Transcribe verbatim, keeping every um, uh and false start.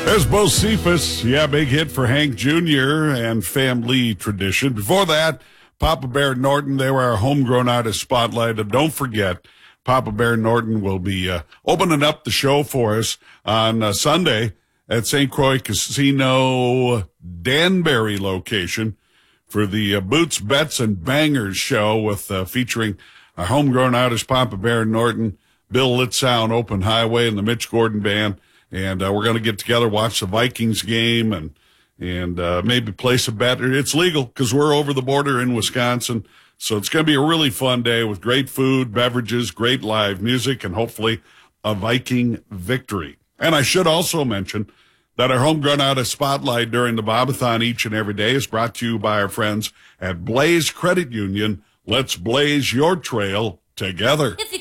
There's Bo Cephas. Yeah, big hit for Hank Junior and family tradition. Before that, Papa Bear Norton. They were our homegrown artist spotlight. And don't forget, Papa Bear Norton will be uh, opening up the show for us on uh, Sunday at Saint Croix Casino Danbury location for the uh, Boots, Bets, and Bangers show with uh, featuring our homegrown artist Papa Bear Norton, Bill Litzow, Open Highway, and the Mitch Gordon Band. And uh, we're going to get together, watch the Vikings game, and and uh, maybe place a bet. It's legal because we're over the border in Wisconsin. So it's going to be a really fun day with great food, beverages, great live music, and hopefully a Viking victory. And I should also mention that our homegrown artist spotlight during the Bobathon each and every day is brought to you by our friends at Blaze Credit Union. Let's blaze your trail together. If you